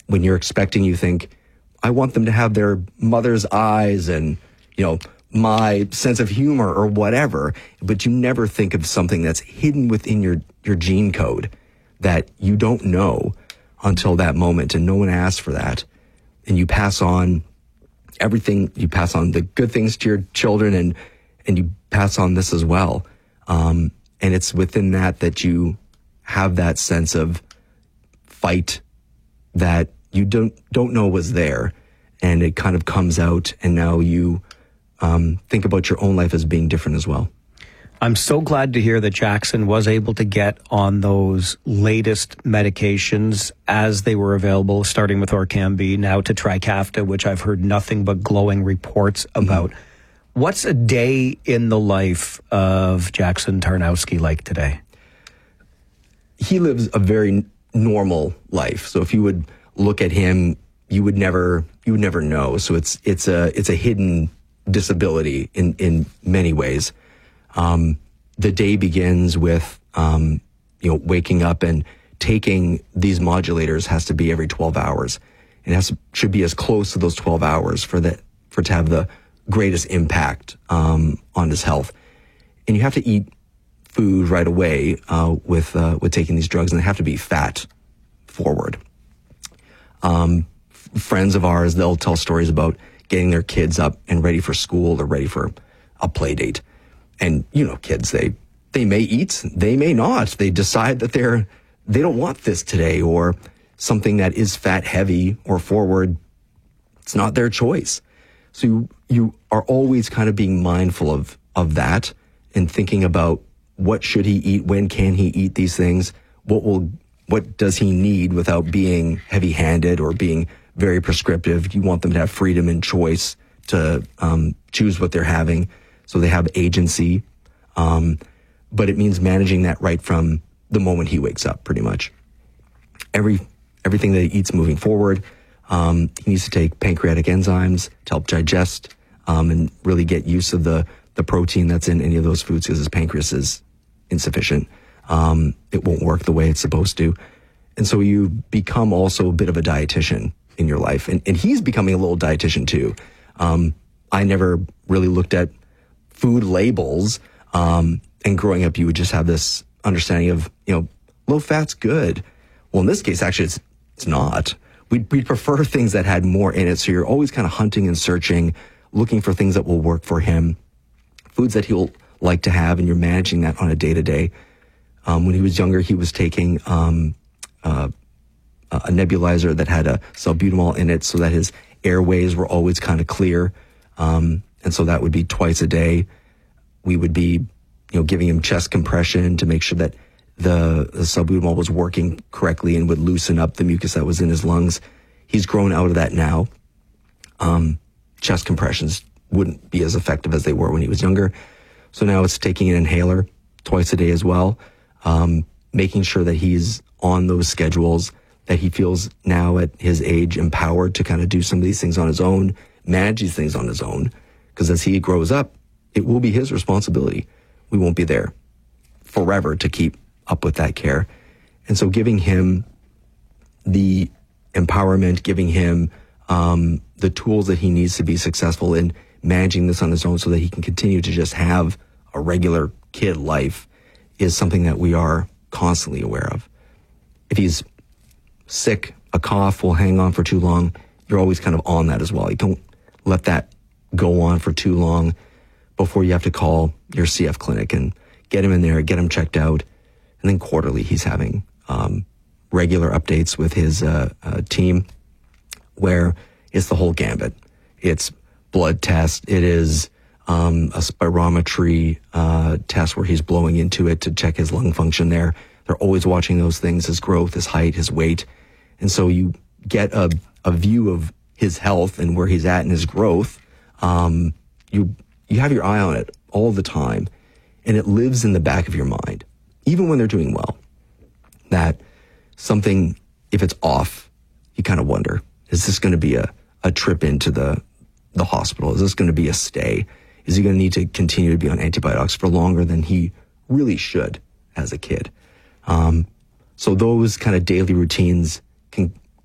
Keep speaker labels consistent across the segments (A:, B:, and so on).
A: when you're expecting, you think, I want them to have their mother's eyes and, my sense of humor or whatever, but you never think of something that's hidden within your gene code that you don't know until that moment, and no one asked for that. And you pass on everything. You pass on the good things to your children, and you pass on this as well. And it's within that you have that sense of fight that you don't know was there, and it kind of comes out, and now you think about your own life as being different as well.
B: I'm so glad to hear that Jackson was able to get on those latest medications as they were available, starting with Orkambi, now to Trikafta, which I've heard nothing but glowing reports about. Mm-hmm. What's a day in the life of Jackson Tarnowski like today?
A: He lives a very normal life. So if you would look at him, you would never know. So it's a hidden disability in many ways. The day begins with, waking up, and taking these modulators has to be every 12 hours. It should be as close to those 12 hours for it to have the greatest impact, on his health. And you have to eat food right away, with taking these drugs, and they have to be fat forward. Friends of ours, they'll tell stories about getting their kids up and ready for school or ready for a play date. And, kids, they may eat, they may not. They decide that they don't want this today, or something that is fat heavy or forward. It's not their choice. So you are always kind of being mindful of that, and thinking about what should he eat, when can he eat these things, what does he need without being heavy-handed or being very prescriptive. You want them to have freedom and choice to choose what they're having, so they have agency. But it means managing that right from the moment he wakes up, pretty much. Everything that he eats moving forward, he needs to take pancreatic enzymes to help digest, and really get use of the protein that's in any of those foods, because his pancreas is insufficient. It won't work the way it's supposed to. And so you become also a bit of a dietitian in your life. And he's becoming a little dietitian too. I never really looked at food labels. And growing up, you would just have this understanding of, low fat's good. Well, in this case, actually, it's not. We'd prefer things that had more in it. So you're always kind of hunting and searching, looking for things that will work for him, foods that he'll like to have, and you're managing that on a day-to-day. When he was younger, he was taking a nebulizer that had a salbutamol in it, so that his airways were always kind of clear. And so that would be twice a day. We would be, giving him chest compression to make sure that the salbutamol was working correctly and would loosen up the mucus that was in his lungs. He's grown out of that now. Chest compressions wouldn't be as effective as they were when he was younger. So now it's taking an inhaler twice a day as well, making sure that he's on those schedules, that he feels now at his age empowered to kind of do some of these things on his own, manage these things on his own, because as he grows up, it will be his responsibility. We won't be there forever to keep up with that care. And so giving him the empowerment, giving him the tools that he needs to be successful in managing this on his own, so that he can continue to just have a regular kid life, is something that we are constantly aware of. If he's sick, a cough will hang on for too long, you're always kind of on that as well. You don't let that go on for too long before you have to call your CF clinic and get him in there, get him checked out. And then quarterly, he's having regular updates with his team, where it's the whole gambit. It's blood test. It is a spirometry test where he's blowing into it to check his lung function there. They're always watching those things, his growth, his height, his weight. And so you get a view of his health and where he's at in his growth. You have your eye on it all the time, and it lives in the back of your mind, even when they're doing well. That something, if it's off, you kind of wonder, is this going to be a trip into the hospital? Is this going to be a stay? Is he going to need to continue to be on antibiotics for longer than he really should as a kid? So those kind of daily routines can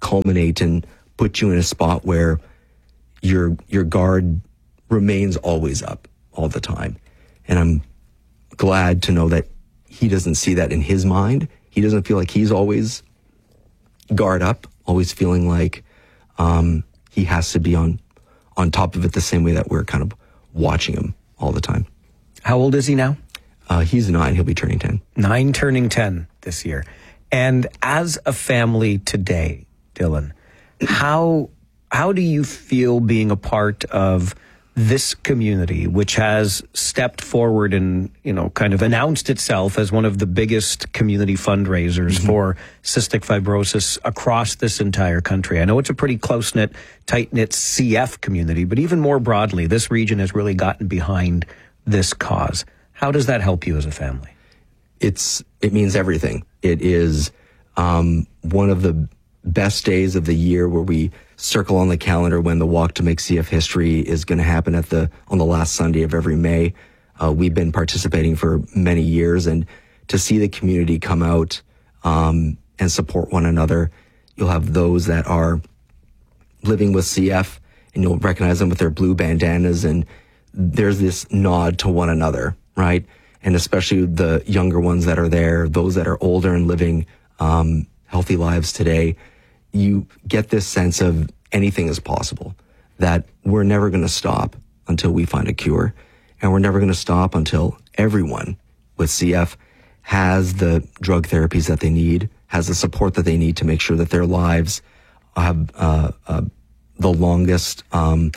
A: culminate and put you in a spot where your guard remains always up all the time. And I'm glad to know that he doesn't see that in his mind. He doesn't feel like he's always guard up, always feeling like he has to be on top of it the same way that we're kind of watching him all the time.
B: How old is he now?
A: He's 9. He'll be turning 10.
B: 9 turning 10 this year. And as a family today, Dylan, how do you feel being a part of this community, which has stepped forward and, kind of announced itself as one of the biggest community fundraisers for cystic fibrosis across this entire country? I know it's a pretty close-knit, tight-knit CF community, but even more broadly, this region has really gotten behind this cause. How does that help you as a family?
A: It means everything. It is one of the best days of the year where we circle on the calendar when the Walk to Make CF History is going to happen on the last Sunday of every May. We've been participating for many years, and to see the community come out and support one another, you'll have those that are living with CF, and you'll recognize them with their blue bandanas, and there's this nod to one another, right? And especially the younger ones that are there, those that are older and living healthy lives today, you get this sense of anything is possible, that we're never going to stop until we find a cure, and we're never going to stop until everyone with CF has the drug therapies that they need, has the support that they need to make sure that their lives have the longest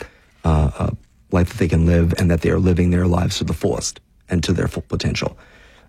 A: life that they can live, and that they are living their lives to the fullest and to their full potential.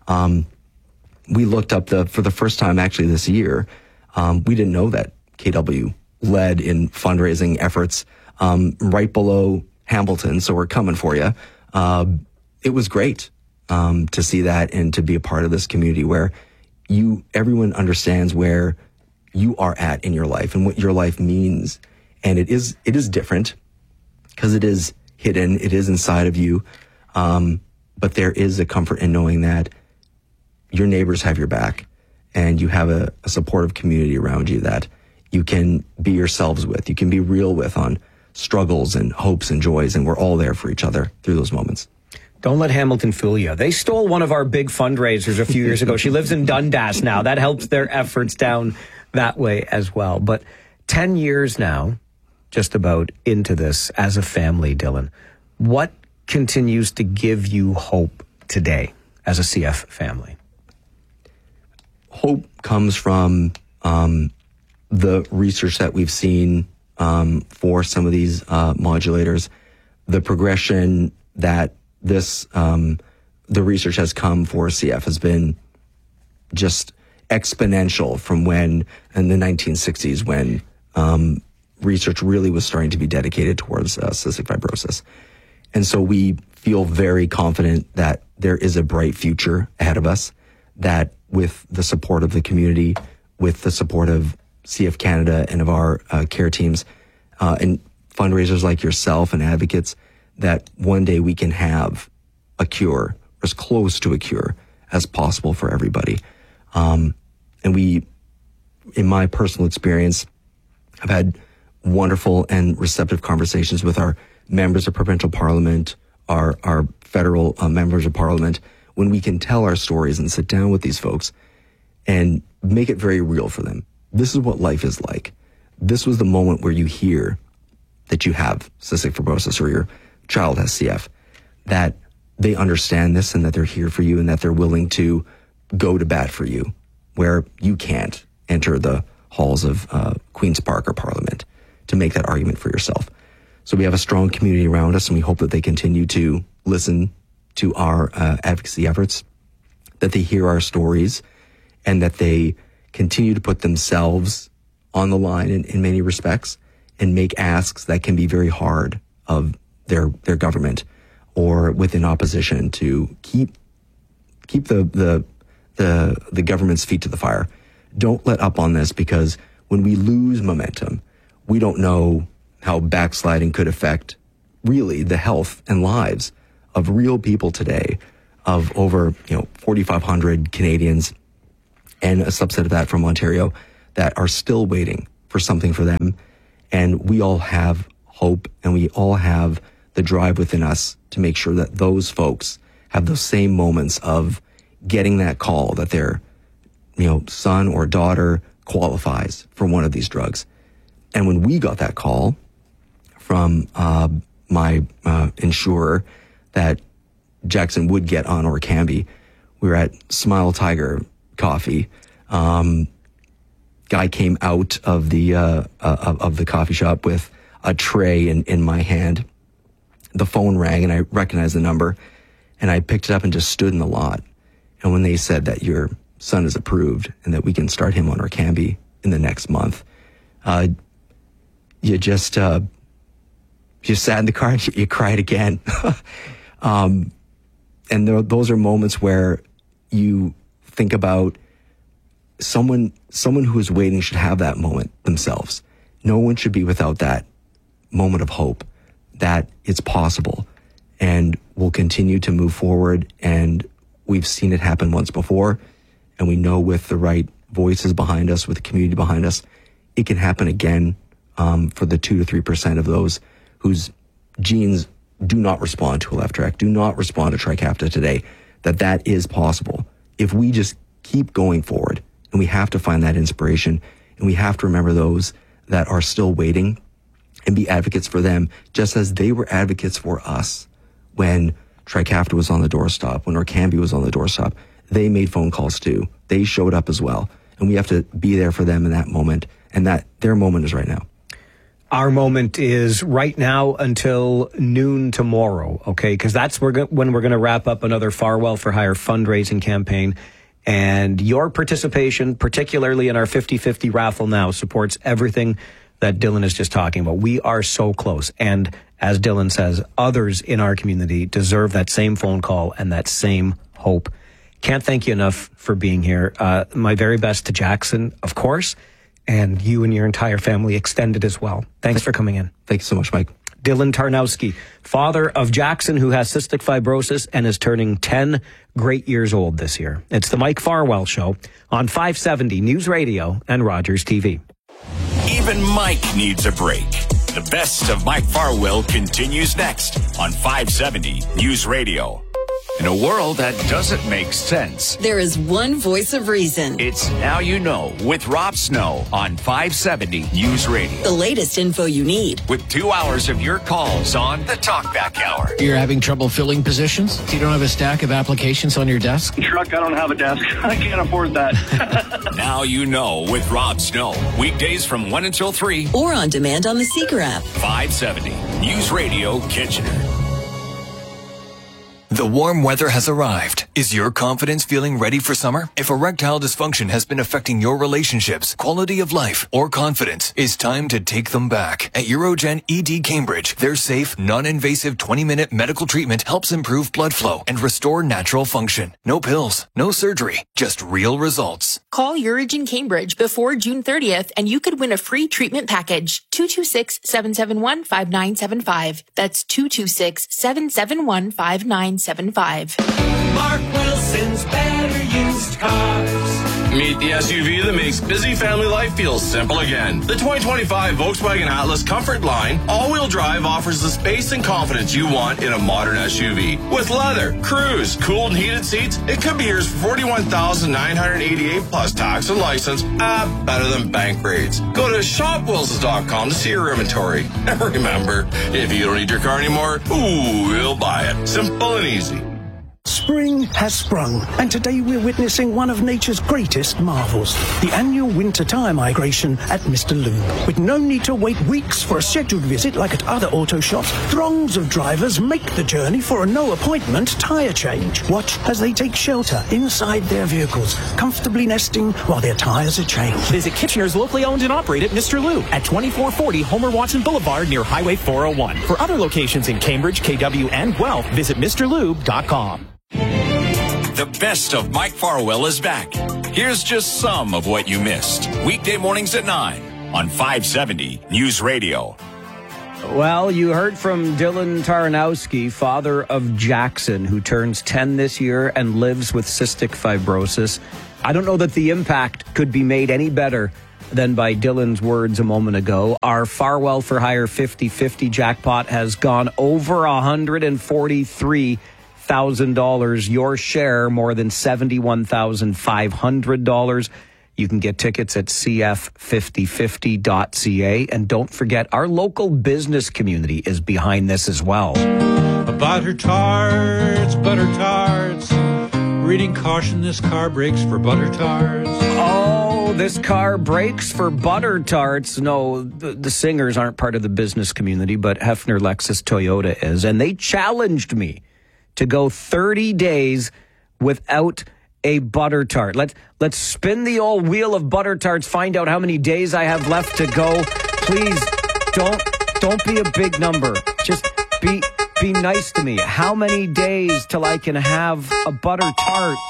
A: We looked up for the first time actually this year, we didn't know that KW led in fundraising efforts right below Hamilton, so we're coming for you. It was great to see that and to be a part of this community where everyone understands where you are at in your life and what your life means. And it is different because it is hidden, it is inside of you, but there is a comfort in knowing that your neighbors have your back and you have a supportive community around you that you can be yourselves with, you can be real with on struggles and hopes and joys, and we're all there for each other through those moments.
B: Don't let Hamilton fool you. They stole one of our big fundraisers a few years ago. She lives in Dundas now. That helps their efforts down that way as well. But 10 years now, just about into this as a family, Dylan, what continues to give you hope today as a CF family?
A: Hope comes from the research that we've seen for some of these modulators, the progression that the research has come for CF has been just exponential from when in the 1960s when research really was starting to be dedicated towards cystic fibrosis. And so we feel very confident that there is a bright future ahead of us, that with the support of the community, with the support of CF Canada and of our care teams and fundraisers like yourself and advocates, that one day we can have a cure, as close to a cure as possible for everybody. And we, in my personal experience, have had wonderful and receptive conversations with our members of provincial parliament, our federal members of parliament, when we can tell our stories and sit down with these folks and make it very real for them. This is what life is like. This was the moment where you hear that you have cystic fibrosis or your child has CF, that they understand this and that they're here for you and that they're willing to go to bat for you where you can't enter the halls of Queen's Park or Parliament to make that argument for yourself. So we have a strong community around us, and we hope that they continue to listen to our advocacy efforts, that they hear our stories, and that they continue to put themselves on the line in many respects and make asks that can be very hard of their government or within opposition to keep the government's feet to the fire. Don't let up on this, because when we lose momentum, we don't know how backsliding could affect really the health and lives of real people today, of over 4,500 Canadians and a subset of that from Ontario that are still waiting for something for them. And we all have hope, and we all have the drive within us to make sure that those folks have those same moments of getting that call that their, son or daughter qualifies for one of these drugs. And when we got that call from my insurer that Jackson would get on Orkambi, we were at Smile Tiger Coffee. Guy came out of the coffee shop with a tray in my hand. The phone rang and I recognized the number, and I picked it up and just stood in the lot. And when they said that your son is approved and that we can start him on Orkambi in the next month, you sat in the car and you cried again. And those are moments where you think about someone who is waiting should have that moment themselves. No one should be without that moment of hope that it's possible, and we'll continue to move forward. And we've seen it happen once before, and we know with the right voices behind us, with the community behind us, it can happen again for the 2 to 3% of those whose genes do not respond to Aleptrek, do not respond to Trikafta today, that is possible. If we just keep going forward, and we have to find that inspiration, and we have to remember those that are still waiting and be advocates for them, just as they were advocates for us when Trikafta was on the doorstep, when Orkambi was on the doorstep. They made phone calls too. They showed up as well. And we have to be there for them in that moment, and that their moment is right now.
B: Our moment is right now until noon tomorrow, okay? Because that's when we're going to wrap up another Farwell for Hire fundraising campaign. And your participation, particularly in our 50-50 raffle now, supports everything that Dylan is just talking about. We are so close. And as Dylan says, others in our community deserve that same phone call and that same hope. Can't thank you enough for being here. My very best to Jackson, of course, and you and your entire family extended as well. Thanks for coming in.
A: Thanks so much, Mike.
B: Dylan Tarnowski, father of Jackson, who has cystic fibrosis and is turning 10 great years old this year. It's the Mike Farwell Show on 570 News Radio and Rogers TV.
C: Even Mike needs a break. The best of Mike Farwell continues next on 570 News Radio. In a world that doesn't make sense,
D: there is one voice of reason.
C: It's Now You Know with Rob Snow on 570 News Radio.
D: The latest info you need.
C: With 2 hours of your calls on the Talkback Hour.
E: You're having trouble filling positions? You don't have a stack of applications on your desk?
F: Truck, I don't have a desk. I can't afford that.
C: Now You Know with Rob Snow. Weekdays from 1 until 3.
D: Or on demand on the Seeker app.
C: 570 News Radio Kitchener.
G: The warm weather has arrived. Is your confidence feeling ready for summer? If erectile dysfunction has been affecting your relationships, quality of life, or confidence, it's time to take them back. At Urogen ED Cambridge, their safe, non-invasive 20-minute medical treatment helps improve blood flow and restore natural function. No pills, no surgery, just real results.
H: Call Urogen Cambridge before June 30th and you could win a free treatment package. 226-771-5975. That's 226-771-5975.
I: Mark Wilson's Better Used Cars. Meet the SUV that makes busy family life feel simple again. The 2025 Volkswagen Atlas Comfort Line all-wheel drive offers the space and confidence you want in a modern SUV. With leather, cruise, cooled and heated seats, it could be yours for $41,988 plus tax and license. Better than bank rates. Go to shopwilsons.com to see your inventory. And remember, if you don't need your car anymore, we'll buy it. Simple and easy.
J: Spring has sprung, and today we're witnessing one of nature's greatest marvels, the annual winter tire migration at Mr. Lube. With no need to wait weeks for a scheduled visit like at other auto shops, throngs of drivers make the journey for a no-appointment tire change. Watch as they take shelter inside their vehicles, comfortably nesting while their tires are changed.
K: Visit Kitchener's locally owned and operated Mr. Lube at 2440 Homer Watson Boulevard near Highway 401. For other locations in Cambridge, KW, and Guelph, visit MrLube.com.
C: The best of Mike Farwell is back. Here's just some of what you missed. Weekday mornings at 9 on 570 News Radio.
B: Well, you heard from Dylan Tarnowski, father of Jackson, who turns 10 this year and lives with cystic fibrosis. I don't know that the impact could be made any better than by Dylan's words a moment ago. Our Farwell for Hire 50-50 jackpot has gone over $143,000. Your share, more than $71,500. You can get tickets at cf5050.ca. And don't forget, our local business community is behind this as well.
L: Butter tarts, butter tarts. Reading caution, this car brakes for butter tarts.
B: Oh, this car brakes for butter tarts. No, the singers aren't part of the business community, but Hefner Lexus Toyota is. And they challenged me to go 30 days without a butter tart. Let's spin the old wheel of butter tarts, find out how many days I have left to go. Please don't be a big number. Just be nice to me. How many days till I can have a butter tart?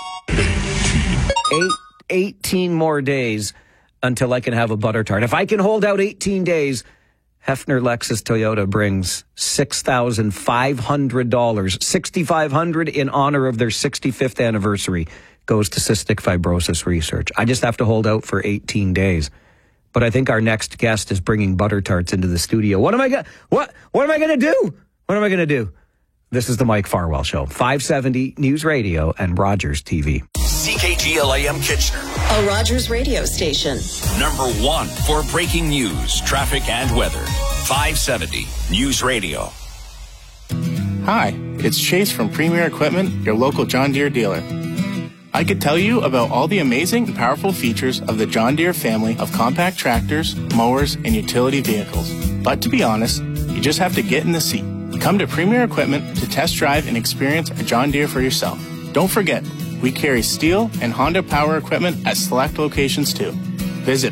B: 18 more days until I can have a butter tart. If I can hold out 18 days, Hefner Lexus Toyota brings $6,500. $6,500 in honor of their 65th anniversary goes to cystic fibrosis research. I just have to hold out for 18 days. But I think our next guest is bringing butter tarts into the studio. What am I going to do? What am I going to do? This is the Mike Farwell Show. 570 News Radio and Rogers TV.
C: CKGLAM Kitchener.
D: A Rogers radio station.
C: Number 1 for breaking news, traffic, and weather. 570 News Radio.
M: Hi, it's Chase from Premier Equipment, your local John Deere dealer. I could tell you about all the amazing and powerful features of the John Deere family of compact tractors, mowers, and utility vehicles. But to be honest, you just have to get in the seat. Come to Premier Equipment to test drive and experience a John Deere for yourself. Don't forget, we carry Steel and Honda power equipment at select locations too. Visit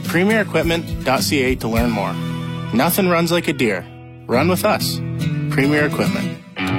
M: premierequipment.ca to learn more. Nothing runs like a Deere. Run with us. Premier Equipment.